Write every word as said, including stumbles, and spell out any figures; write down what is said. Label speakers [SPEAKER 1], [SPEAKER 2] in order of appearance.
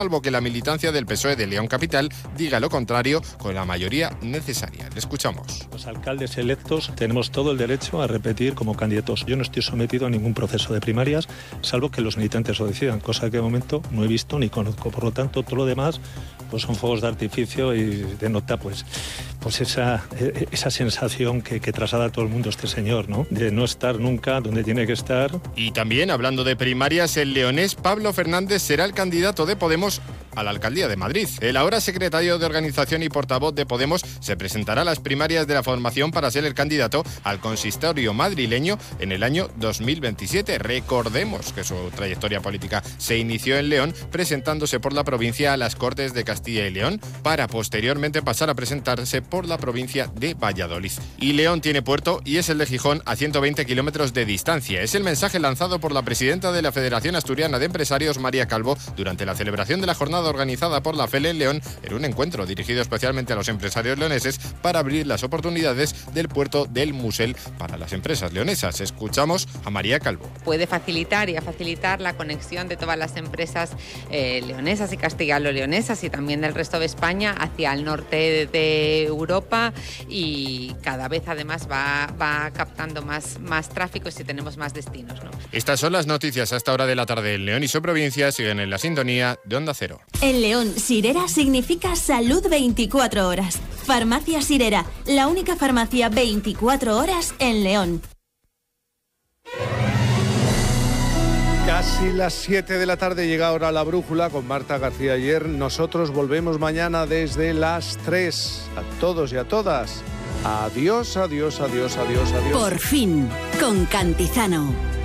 [SPEAKER 1] salvo que la militancia del P S O E de León Capital diga lo contrario con la mayoría necesaria. Le escuchamos.
[SPEAKER 2] Los alcaldes electos tenemos todo el derecho a repetir como candidatos. Yo no estoy sometido a ningún proceso de primarias, salvo que los militantes lo decidan, cosa que de momento no he visto ni conozco. Por lo tanto, todo lo demás pues son fuegos de artificio y denota pues, pues esa, esa sensación que, que traslada a todo el mundo este señor, ¿no? De no estar nunca donde tiene que estar.
[SPEAKER 1] Y también, hablando de primarias, el leonés Pablo Fernández será el candidato de Podemos a la alcaldía de Madrid. El ahora secretario de Organización y portavoz de Podemos se presentará a las primarias de la formación para ser el candidato al consistorio madrileño en el año dos mil veintisiete. Recordemos que su trayectoria política se inició en León, presentándose por la provincia a las Cortes de Castilla y León, para posteriormente pasar a presentarse por la provincia de Valladolid. Y León tiene puerto y es el de Gijón a ciento veinte kilómetros de distancia. Es el mensaje lanzado por la presidenta de la Federación Asturiana de Empresarios, María Calvo, durante la celebración de la jornada organizada por la F E L en León, en un encuentro dirigido especialmente a los empresarios leoneses para abrir las oportunidades del puerto del Musel para las empresas leonesas. Escuchamos a María Calvo.
[SPEAKER 3] Puede facilitar y a facilitar la conexión de todas las empresas eh, leonesas y castellano-leonesas y también del resto de España hacia el norte de Europa, y cada vez además va, va captando más, más tráfico si tenemos más destinos, ¿no?
[SPEAKER 1] Estas son las noticias a esta hora de la tarde en León y su provincia. Siguen en la sintonía de Onda Cero.
[SPEAKER 4] En León, Sirera significa salud veinticuatro horas. Farmacia Sirera, la única farmacia veinticuatro horas en León.
[SPEAKER 5] Casi las siete de la tarde llega ahora La Brújula con Marta García Ayer. Nosotros volvemos mañana desde las tres. A todos y a todas. Adiós, adiós, adiós, adiós, adiós.
[SPEAKER 4] Por fin, con Cantizano.